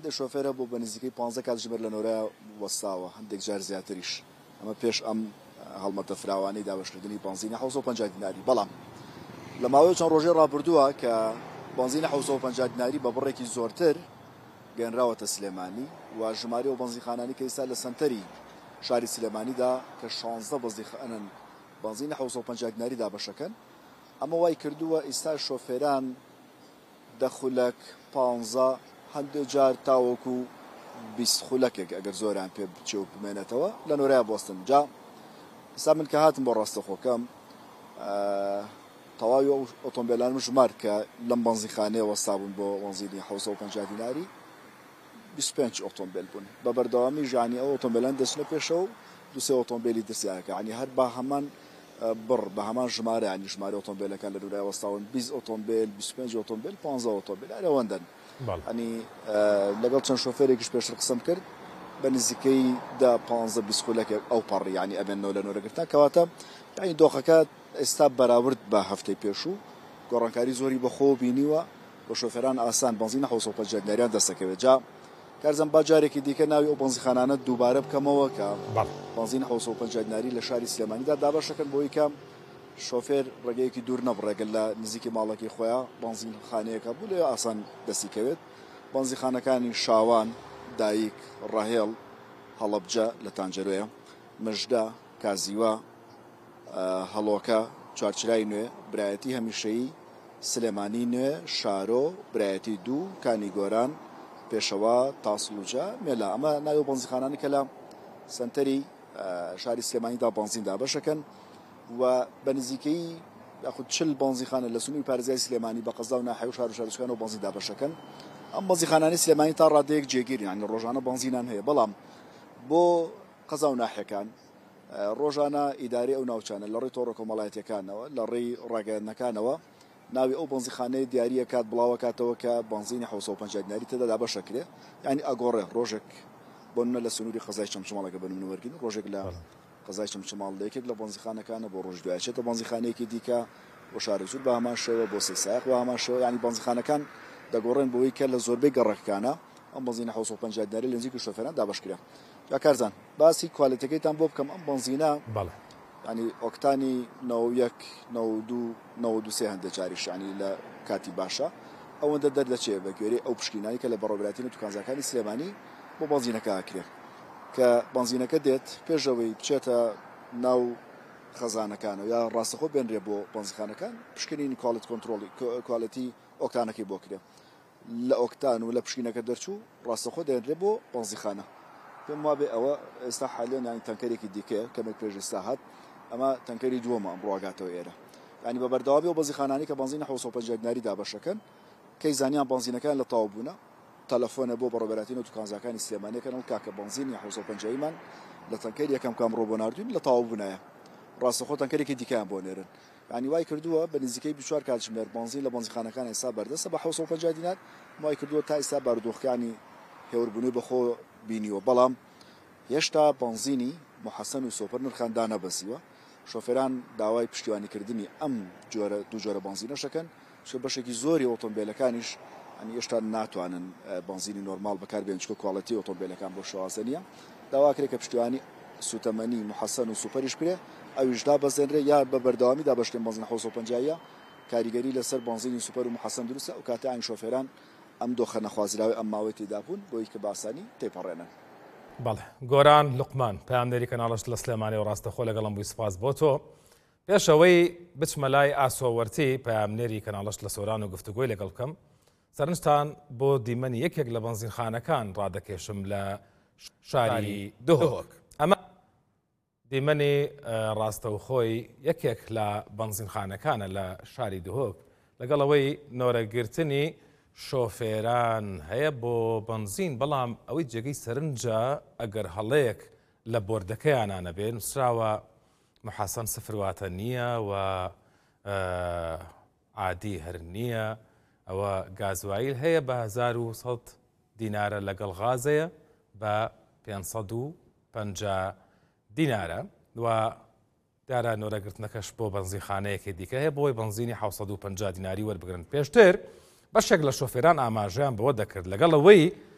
هەندێک شۆفێرە بۆ بە نزیکەی 15 کات ژمێر لە نۆرە وەستاوە هەندێک جار زیاتریش ئەمە پێش ئەم هەڵمەتە فراوانەی دابەشکردنی بنزینی 750 دیناری بەڵام لە ماوەی چەند ڕۆژێ ڕابردووە کە بنزینە 750 دیناری بە بڕێکی زۆرتر گەنراوەتە سلێمانی و ژمارە و بنزینخانانی کە ئێستا لە سنتەری شاری سلێمانیدا کە 16 بنزینخانەن بنزینە 750 دیناری دابەشەکەن ئەمە وای کردووە ئێستا شۆفێران دەخولەک 15 هەندێک جار تاوەکو 20 خولەکێک ئەگەر زۆریان پێ بچێ و بمێنێتەوە لە نۆرەیە بۆستن جا ئێستا من کە هاتم بۆ ڕاستەخۆکەم تەواوی ئەو ئۆتۆمبیلانم ژمار کە لەم بنزینخانەیە وەستابوون بۆ بنزینی 750 دیناری 25 ئۆتۆمبیل بوون بە بەردەوامی ژانی ئەو ئۆتۆمبیلان دەچنە پێشەوە دوسێ ئۆتۆمبیلی درسیانەکە ینی هەر بە هەمان بڕ بە هەمان ژمارە ینی ژمارە ئۆتۆمبیلەکان لە دوورای وەستاون 20 ئۆتۆمبیل 25 ئۆتۆمبیل 15 ئۆتۆمبیل ئەوەندەن ئەنی لەگەڵ چەند شۆفێرێکیش پێشتر قسەم کرد بە نزیکەی دا 15-20 خولەکێک ئەو پەڕ ینی ئەبێنەوە لە نۆرەگرتان کەواتە ینی دۆخەکە ئێستا بەراورد بە هەفتەی پێشوو گۆڕانکاری زۆری بەخۆ بینیوە بە شۆفێران ئاسان بنزینە 750 دیناریان دەستەکەوێت جا کارزم با جارێکی دیکە ناوی ئەو بنزینخانانە دووبارە بکەمەوە کە بنزینە 750 دیناری لە شاری سلێمانیدا دابەشەکەن بۆی کەم شۆفێر ڕێگەیەکی دوور نەبڕێگەل لە نزیکی ماڵەکەی خۆیان بنزینخانەیەەکە بوو لێ ئاسان دەستیکەوێت بنزینخانەکانی شاوان دایک ڕاهێڵ هەڵەبجە لە تانجەرۆیە مژدە کازیوە هەڵۆکە چوارچرای نوێ برایەتی هەمیشەیی سلێمانی نوێ شارۆ برایەتی دوو کانی گۆران پێشەوە تاسڵوجە مێلا ئەمە ناوی بنزینخانانی کە لە سنتەری شاری سلێمانیدا بنزین دابەشەکەن و بە نزیکەی یاخود 40 بنزینخانە لە سنووری پارێزگای سلێمانی بە قەزا و ناحیە و شار و شارستوکان و بنزین دابەشەکەن ئەم بنزینخانانی سلێمانی تا ڕادەیەک جێگیر یعنی ڕۆژانە بنزینان هەیە بەڵام بۆ قەزا و ناحیەکان ڕۆژانە ئیداری ئەو ناوچانە لە ڕێی تۆڕە کۆمەڵایەتیەکانەوە لە ڕێی ڕاگەیاندنەکانەوە ناوی ئەو بنزینخانەی دیاریە کات بڵاوە کاتەوە کە بنزینی 750 دیناری تێدا دابەشەکرێ ینی ئەگۆڕێ ڕۆژێک بۆ نە لە سنووری قەزای چەمچماڵەکە بنمونە وەرگین ڕۆژێک لە قەزای چەمچماڵ یەکێک لە بنزینخانەکانە بۆ ڕۆژ دوای چێتە بنزینخانەیەکی دیکە بۆ شارە سوود بە هەمان شێوە بۆ سێسایق بە هەمان شێوە ینی بنزینخانەکان دەگۆڕێن بۆی کە لە زۆربەی گەڕەکەکانە ئەم بنزینە 750 دیناری لە نزیکی شۆفێران دابەشکرا یا کارزان باسی کوالیتەکەیتان بۆ بکەم ئەم بنزینە ینی ئۆکتانی 91 92 93 هەندێک جاریش ینی لە کاتی باشە ئەوەندە دەردەچێت بە گوێرەی ئەو پشکینانی کە لە بەڕۆبراتی دوکانزاکانی سلێمانی بۆ بنزینەکە ئاکرێت کە بنزینەکە دێت پێشەوەی بچێتە ناو خەزانەکانەوە یا ڕاستەخۆ بێنرێ بۆ بنزینخانەکان پشکنین کوالیتی کۆنتڕۆڵی کوالیتی ئۆکتانەکەی بۆ کرێ لە ئۆکتان و لە پشکینەکە دەرچوو ڕاستەخۆ دێنرێ بۆ بنزینخانە پێم وابێ ئەوە ئێستا حالیان ینی تەنکەرێکی دیکەیە کەمێک پێش ئێستا هات ئەمە تەنکەری دووەمە ئەمڕۆ ئاگاتەوە ئێرە ینی بە بەردەوامی و بنزینخانانی کە بنزینە 750 دیناری دابەشەکەن کەی زانیان بنزینەکان لە تاو بوونە تەلەفۆنە بۆ بەڕۆبەراتین و دوکانزاکانی سلێمانیەکەن کاکە بنزینی 750 مان لە تەنکەری یەکەم کامڕۆ بۆ ناردوین لە تاو بوونایە ڕاستەخۆ تەنکەرێکی دیکەیان بۆ نێرن ینی وای کردووە بە نزیکەی 24 کاتژمێر بنزین لە بنزینخانەکان ئێستا بەردەستە بە 750 دینار وای کردووە تا ئێستا بارودۆخەکانی هێوربوونی بەخۆ بینیوە بەڵام هێشتا بنزینی محەسەن و سۆپەر نرخان دانەبەسیوە شۆفێران داوای پشتیوانیکردنی ئەم جۆرە دوو جۆرە بنزینەشەکەن چکە بەشێکی زۆری ئۆتۆمبیلەکانیش ئەنی هێشتا ناتوانن بنزینی نۆرمال بەکاربێن چکە کواڵەتی ئۆتۆمبیلەکان بۆ شێوازە نییە داواکرێت کە پشتیوانی سوتەمەنی محەسەن و سوپەریش کرێ ئەویش دابەزێنرێ یا بە بەردەوامی دابەشکێن بنزینە 750 کاریگەری لەسەر بنزینی سوپەر و محەسەن دروستە و کاتە ئاین شۆفێران ئەم دۆخە نەخوازراوی ئەم ماوەی تێدا بوون بۆی کە باسانی تێپەڕێنن. بەڵێ گۆران لوقمان پەیامدەری کەناڵەش لە سلێمانی و ڕاستەخۆ لەگەڵم بووی سپاس بۆ تۆ پێشەوەی بچمە لای ئاسۆوەرتی پەیامنێری کەناڵەش لە سۆران و گفتوگۆی لەگەڵ بکەم سەرنجتان بۆ دیمەنی یەکێک لە بنزینخانەکان ڕادەکێشم لە شاری دهۆک ئەمە دیمەنی ڕاستەوخۆی یەکێک لە بنزینخانەکانە لە شاری دهۆک لەگەڵەوەی نۆرەگرتنی شۆفێران هەیە بۆ بنزین بەڵام ئەوەی جێگەی سەرنجە ئەگەر هەڵەیەک لە بۆردەکەیانانە بێن نووسراوە محەسەن سفرواتە نییە و عادی هەر نییە ئەوە گازوایل هەیە بە 1100 دینارە لەگەڵ غازەیە بە 550 دینارە و دارە نۆرەگرتنەکەش بۆ بنزینخانەیەکی دیکە هەیە بۆی بنزینی 750 دیناری وەربگرن پێشتر بەشێک لە شۆفێران ئاماژەیان بەوە دەکرد لەگەڵ ئەوەی